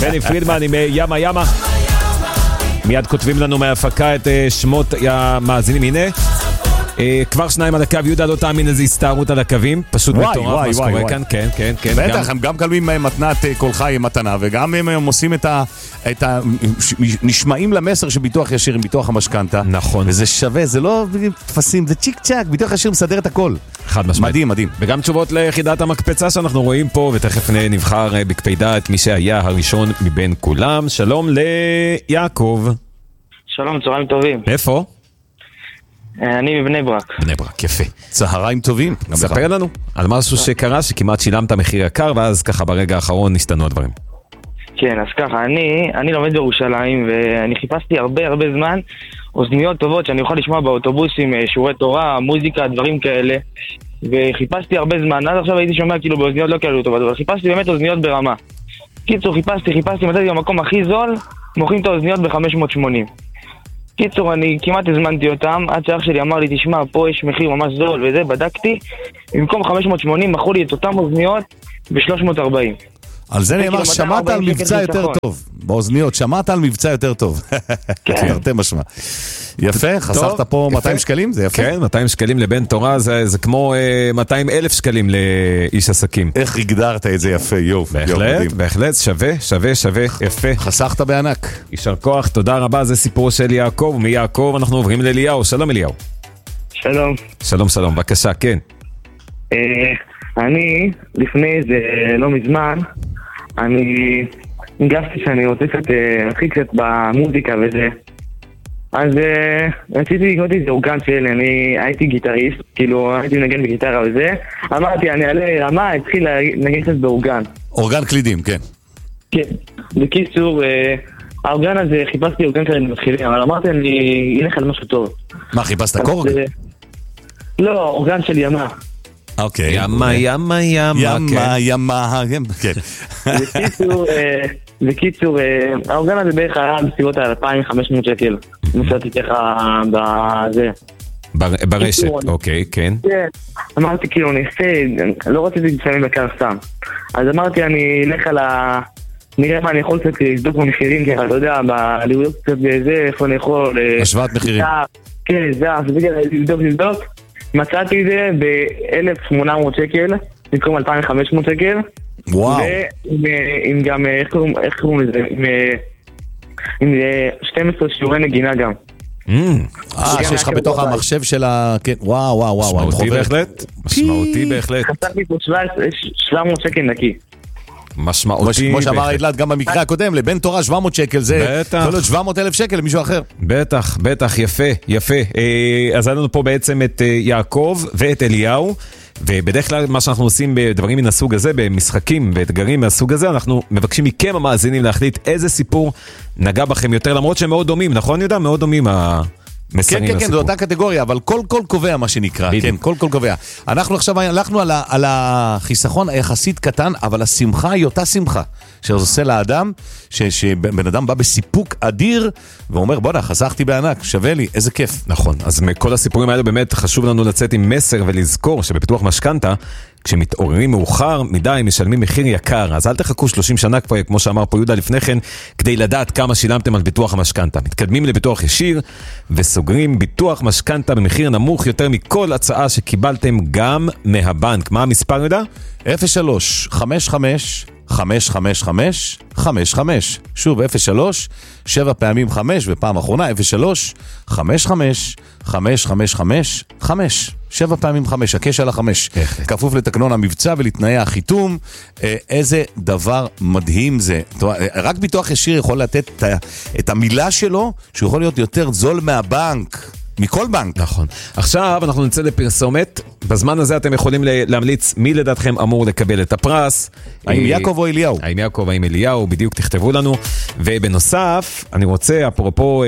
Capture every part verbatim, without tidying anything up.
בני פרידמן עם ימה ימה. מיד כותבים לנו מההפקה את שמות המאזינים. הנה, כבר שניים על הקו. יהודה, לא תאמין איזה הסתערות על הקווים, פשוט מטורף מה שקורה כאן. כן, כן, כן. בטח, הם גם קלבים מתנת קולך עם מתנה, וגם הם עושים את ה... נשמעים למסר שביטוח ישיר עם ביטוח המשכנתה. נכון. וזה שווה, זה לא תפסים, זה צ'יק צ'ק, ביטוח ישיר מסדר את הכל. חד משמעית. מדהים, מדהים. וגם תשובות ליחידת המקפצה שאנחנו רואים פה, ותכף נבחר בקפידה את מי שהיה הראשון מבין כולם. שלום ליעקב. שלום, צהריים טובים. איפה? אני מבני ברק. בני ברק, יפה. צהריים טובים. ספר לנו על משהו שקרה, שכמעט שילמת מחיר יקר, ואז ככה ברגע האחרון השתנו הדברים. כן, אז ככה, אני, אני לומד בירושלים, ואני חיפשתי הרבה הרבה זמן אוזניות טובות שאני אוכל לשמוע באוטובוסים, שיעורי תורה, מוזיקה, דברים כאלה. וחיפשתי הרבה זמן, עד עכשיו הייתי שומע כאילו באוזניות לא כאלו טובות, אבל חיפשתי באמת אוזניות ברמה. קיצור, חיפשתי, חיפשתי, מצאתי במקום הכי זול, מוכרים את האוזניות ב-חמש מאות ושמונים. קיצור, אני כמעט הזמנתי אותם, עד שאח שלי אמר לי, תשמע, פה יש מחיר ממש זול, וזה, בדקתי, במקום חמש מאות ושמונים מכרו לי את אותם אוזניות ב-שלוש מאות וארבעים. על זה נאמר, שמעת על מבצע יותר טוב. באוזניות, שמעת על מבצע יותר טוב. כן. תרתי משמע. יפה, חסכת פה מאתיים שקלים, זה יפה. כן, מאתיים שקלים לבן תורה, זה כמו מאתיים אלף שקלים לאיש עסקים. איך הגדרת את זה יפה, יופ. בהחלט, בהחלט, שווה, שווה, שווה, יפה. חסכת בענק. יישר כוח, תודה רבה, זה סיפור של יעקב. מיעקב אנחנו עוברים לאליהו. שלום אליהו. שלום. שלום, שלום, בבקשה, כן. אני, לפני זה לא מזמן, אני הגפתי שאני רוצה קצת להתחיל קצת במוזיקה וזה. אז רציתי לקנות איזה אורגן שלי, אני הייתי גיטריסט, כאילו הייתי מנגן בגיטרה וזה. אמרתי, אני אעלה רמה, התחיל לנגן קצת באורגן. אורגן קלידים, כן. כן. בקיצור, האורגן הזה, חיפשתי אורגן כאלה מתחילים, אבל אמרתי, אני אלך על משהו טוב. מה, חיפשת קורג? לא, אורגן של ימה. אוקיי. ימה, ימה, ימה, ימה, ימה, כן. בקיצור, בקיצור, האורגן הזה בערך היה בסביבות ה-אלפיים וחמש מאות שקל. מצאתי ככה בזה. ברשת, אוקיי, כן. כן, אמרתי כאילו, נעשה, לא רציתי לצלם יקר סתם. אז אמרתי, אני אלך על ה... נראה מה אני יכול קצת לבדוק במחירים ככה, אתה יודע, בליוויות קצת בזה, איפה אני יכול... השוואת מחירים. כן, זה, אז בגלל לבדוק, לבדוק. מצאתי את זה ב-אלף שמונה מאות שקל, במקום אלפיים וחמש מאות שקל. וואו. ועם גם, איך קוראים לזה? עם שתים עשרה שיעורי נגינה גם. אה, שיש לך בתוך המחשב של ה... וואו, וואו, וואו. משמעותי בהחלט. משמעותי בהחלט. חסרתי פה שבע מאות שקל נקי. משמעותי. כמו שאמר עדלת גם במקרה הקודם, לבן תורה שבע מאות שקל, זה יכול להיות שבע מאות אלף שקל למישהו אחר. בטח, בטח, יפה, יפה. אז היה לנו פה בעצם את יעקב ואת אליהו, ובדרך כלל מה שאנחנו עושים בדברים מן הסוג הזה, במשחקים ואתגרים מהסוג הזה, אנחנו מבקשים מכם המאזינים להחליט איזה סיפור נגע בכם יותר, למרות שהם מאוד דומים, נכון יהודה? מאוד דומים המסרים לסיפור. כן, כן, זו אותה קטגוריה, אבל כל כל קובע מה שנקרא, כן, כל כל קובע. אנחנו עכשיו הלכנו על החיסכון היחסית קטן, אבל השמחה היא אותה שמחה, שעושה לאדם, שבן אדם בא בסיפוק אדיר, ואומר, בוא נה, חסכתי בענק, שווה לי, איזה כיף. נכון, אז מכל הסיפורים האלה באמת חשוב לנו לצאת עם מסר ולזכור שבפיתוח משכנתה, כשמתעוררים מאוחר מדי, משלמים מחיר יקר. אז אל תחכו שלושים שנה, כמו שאמר פה יהודה לפני כן, כדי לדעת כמה שילמתם על ביטוח המשכנתה. מתקדמים לביטוח ישיר, וסוגרים ביטוח משכנתה במחיר נמוך יותר מכל הצעה שקיבלתם גם מהבנק. מה המספר יהודה? אפס שלוש חמש חמש חמש חמש חמש חמש חמש. שוב, אפס שלוש, שבע פעמים חמש, ופעם אחרונה, אפס שלוש חמש חמש חמש חמש חמש חמש. שבע פעמים חמש, הקש על החמש. כפוף לתקנון המבצע ולתנאי החיתום. איזה דבר מדהים זה. רק ביטוח ישיר יכול לתת את המילה שלו, שהוא יכול להיות יותר זול מהבנק. מכל בנק. נכון. עכשיו אנחנו נצא לפרסומת. בזמן הזה אתם יכולים להמליץ מי לדעתכם אמור לקבל את הפרס. האם יעקב או אליהו? האם יעקב, האם אליהו, בדיוק תכתבו לנו. ובנוסף, אני רוצה, אפרופו,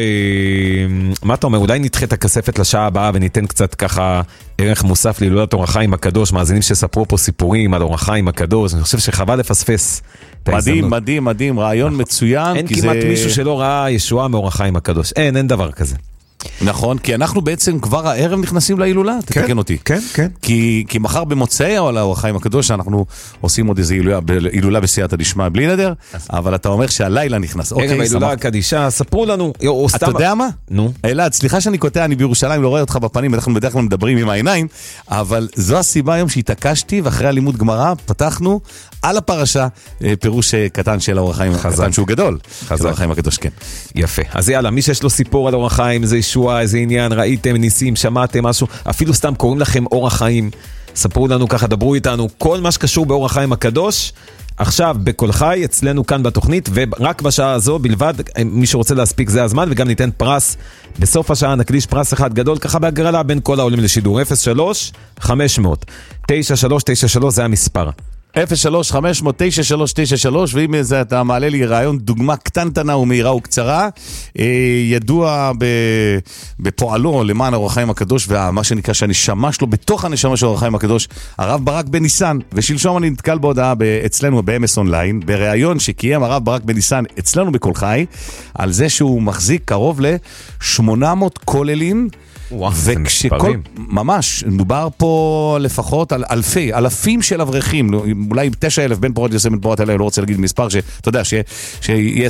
מה אתה אומר, אולי נדחה את הכספת לשעה הבאה וניתן קצת ככה ערך מוסף להילולת אור החיים הקדוש, מאזינים שספרו פה סיפורים על אור החיים הקדוש. אני חושב שחבל לפספס את ההזדמנות. מדהים, מדהים, מדהים, רעיון מצוין. אין כמעט מישהו שלא ראה ישועה מאור החיים הקדוש. אין, אין דבר כזה. נכון, כי אנחנו בעצם כבר הערב נכנסים להילולה, תתקן אותי. כן, כן. כי, כי מחר במוצאי על האור החיים הקדוש, אנחנו עושים עוד איזו הילולה, הילולה בסייעתא דשמיא בלי נדר, אבל אתה אומר שהלילה נכנס. ערב ההילולה הקדישה, ספרו לנו. אתה יודע מה? נו. אלעד, סליחה שאני קוטע, אני בירושלים לא רואה אותך בפנים, אנחנו בדרך כלל מדברים עם העיניים, אבל זו הסיבה היום שהתעקשתי, ואחרי הלימוד גמרא פתחנו על הפרשה פירוש קטן של האור החיים הקטן, שהוא גדול. של האור החיים הקדוש, כן. יפה. אז יאללה, מי שיש לו סיפור על אור החיים, איזה ישועה, איזה עניין, ראיתם, ניסים, שמעתם משהו, אפילו סתם קוראים לכם אור החיים, ספרו לנו ככה, דברו איתנו, כל מה שקשור באור החיים הקדוש, עכשיו בכל חי, אצלנו כאן בתוכנית, ורק בשעה הזו בלבד, מי שרוצה להספיק זה הזמן, וגם ניתן פרס, בסוף השעה נקדיש פרס אחד גדול, ככה בהגרלה בין כל העולים לשידור, אפס שלוש חמש אפס אפס תשע שלוש תשע שלוש, זה המספר. אפס שלוש חמש אפס אפס תשע שלוש תשע שלוש, ואם זה אתה מעלה לי רעיון, דוגמה קטנטנה ומהירה וקצרה, ידוע בפועלו למען אור החיים הקדוש, ומה שנקרא שאני שמש לו בתוך הנשמה של אור החיים הקדוש, הרב ברק בניסן, ושלשום אני נתקל בהודעה אצלנו ב-אמס אונליין, ברעיון שקיים הרב ברק בניסן אצלנו בכל חי, על זה שהוא מחזיק קרוב ל-שמונה מאות כוללים, וכשכל, ממש, מדובר פה לפחות על אלפי, אלפים של אברכים, אולי תשע אלף בין פורות יוסף בין פורות אלה, לא רוצה להגיד מספר, שאתה יודע, שיהיה